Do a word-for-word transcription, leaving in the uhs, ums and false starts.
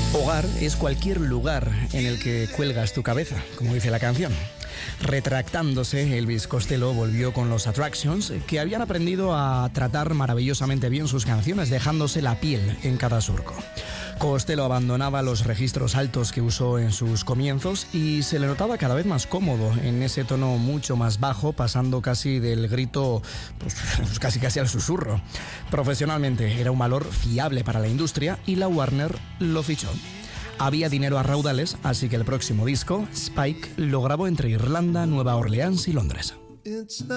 Hogar es cualquier lugar en el que cuelgas tu cabeza, como dice la canción. Retractándose, Elvis Costello volvió con los Attractions, que habían aprendido a tratar maravillosamente bien sus canciones, dejándose la piel en cada surco. Costello abandonaba los registros altos que usó en sus comienzos y se le notaba cada vez más cómodo en ese tono mucho más bajo, pasando casi del grito, pues, casi casi al susurro. Profesionalmente era un valor fiable para la industria y la Warner lo fichó. Había dinero a raudales, así que el próximo disco, Spike, lo grabó entre Irlanda, Nueva Orleans y Londres.